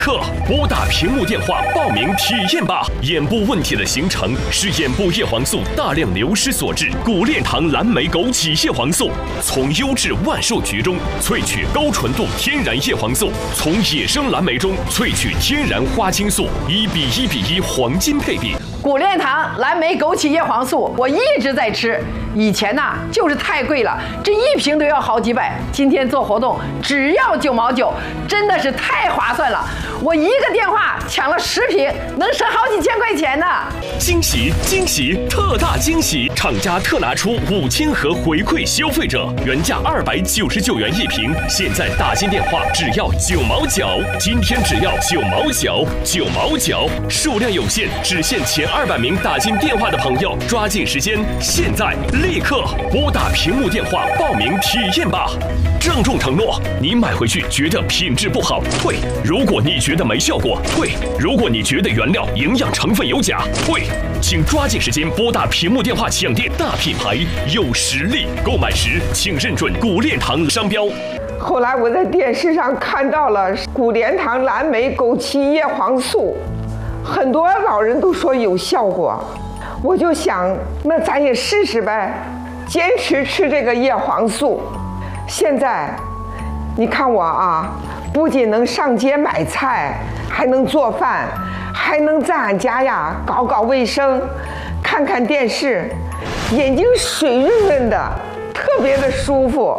刻拨打屏幕电话报名体验吧！眼部问题的形成是眼部叶黄素大量流失所致。古炼堂蓝莓枸杞叶黄素从优质万寿菊中萃取高纯度天然叶黄素，从野生蓝莓中萃取天然花青素，1:1:1黄金配比。 古炼堂蓝莓枸杞叶黄素，我一直在吃。以前呢就是太贵了，这一瓶都要好几百。今天做活动只要9毛9，真的是太划算了。我一个电话抢了10瓶，能省好几千块钱呢！ 惊喜惊喜，特大惊喜！厂家特拿出5000盒回馈消费者，原价299元一瓶，现在打进电话只要9毛9，今天只要9毛9，9毛9，数量有限，只限前200名打进电话的朋友，抓紧时间，现在立刻拨打屏幕电话报名体验吧！郑重承诺，你买回去觉得品质不好退；如果你觉得没效果退；如果你觉得原料营养成分有假退。请抓紧时间拨打屏幕电话抢店，大品牌有实力，购买时请认准古炼堂商标。 后来我在电视上看到了古炼堂蓝莓枸杞叶黄素，很多老人都说有效果，我就想那咱也试试呗，坚持吃这个叶黄素。现在你看我啊，不仅能上街买菜，还能做饭，还能在俺家呀搞搞卫生，看看电视，眼睛水润润的，特别的舒服。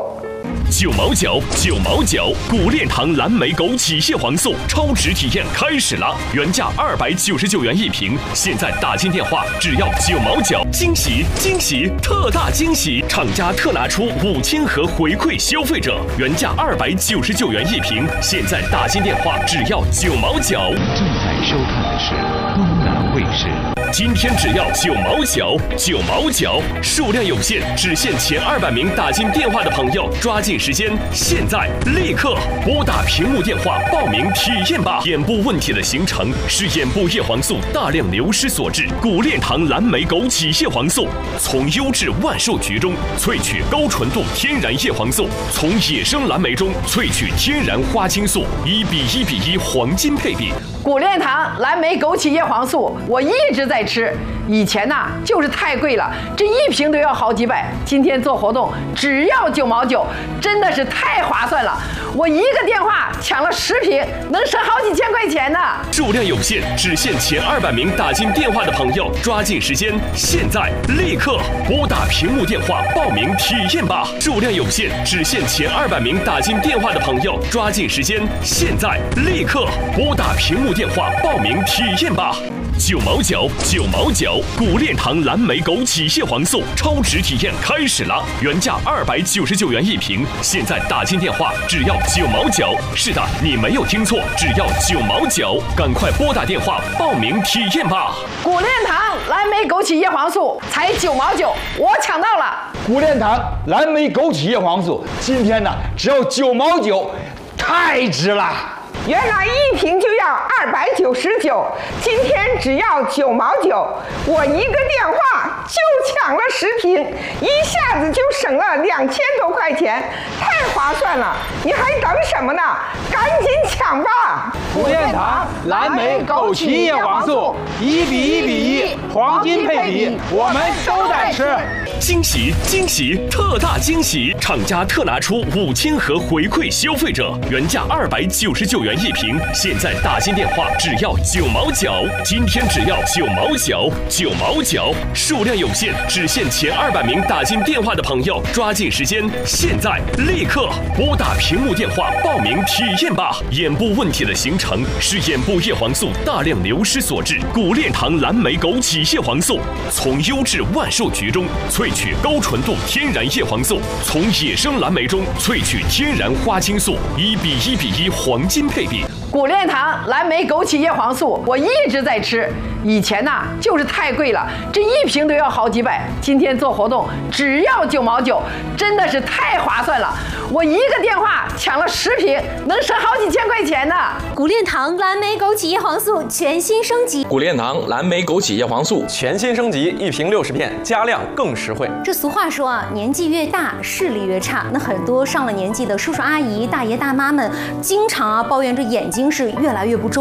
9毛9，9毛9，古炼堂蓝莓枸杞叶黄素超值体验开始了，原价299元一瓶，现在打进电话只要9毛9，惊喜惊喜，特大惊喜！厂家特拿出5000盒回馈消费者，原价299元一瓶，现在打进电话只要9毛9。 正在收看的是东南卫视。 今天只要9毛9，9毛9，数量有限，只限前200名打进电话的朋友，抓紧时间，现在立刻拨打屏幕电话报名体验吧！眼部问题的形成是眼部叶黄素大量流失所致。古炼堂蓝莓枸杞叶黄素从优质万寿菊中萃取高纯度天然叶黄素，从野生蓝莓中萃取天然花青素，1:1:1黄金配比。 古炼堂蓝莓枸杞叶黄素，我一直在吃。以前呢就是太贵了，这一瓶都要好几百。今天做活动只要9毛9，真的是太划算了。我一个电话抢了10瓶，能省好几千块钱呢！ 数量有限，只限前200名打进电话的朋友，抓紧时间，现在立刻拨打屏幕电话报名体验吧！数量有限，只限前200名打进电话的朋友，抓紧时间，现在立刻拨打屏幕电话报名体验吧！9毛9，9毛9，古炼堂蓝莓枸杞叶黄素超值体验开始了，原价299元一瓶，现在打进电话只要9毛9。是的，你没有听错，只要9毛9，赶快拨打电话报名体验吧！ 古炼堂蓝莓枸杞叶黄素才9毛9，我抢到了！ 古炼堂蓝莓枸杞叶黄素今天呢只要9毛9，太值了！ 原来一瓶就要299，今天只要9毛9，我一个电话就抢了10瓶，一下子就省了2000多块钱，太划算了！你还等什么呢？赶紧抢吧！ 古炼堂蓝莓枸杞叶黄素1:1:1黄金配比，我们都在吃。 惊喜惊喜，特大惊喜！厂家特拿出5000盒回馈消费者，原价299元一瓶，现在打进电话只要9毛9，今天只要9毛9，9毛9，数量有限，只限前200名打进电话的朋友，抓紧时间，现在立刻拨打屏幕电话报名体验吧！眼部问题的形成是眼部叶黄素大量流失所致。古炼堂蓝莓枸杞叶黄素从优质万寿菊中萃取高纯度天然叶黄素，从野生蓝莓中萃取天然花青素，1:1:1黄金配比。 古炼堂蓝莓枸杞叶黄素，我一直在吃。以前呢就是太贵了，这一瓶都要好几百。今天做活动只要9毛9，真的是太划算了。我一个电话抢了10瓶，能省好几千块钱呢。 古炼堂蓝莓枸杞叶黄素全新升级。 古炼堂蓝莓枸杞叶黄素全新升级，一瓶60片，加量更实惠。 这俗话说啊，年纪越大视力越差。那很多上了年纪的叔叔阿姨、大爷大妈们，经常抱怨着眼睛经是越来越不中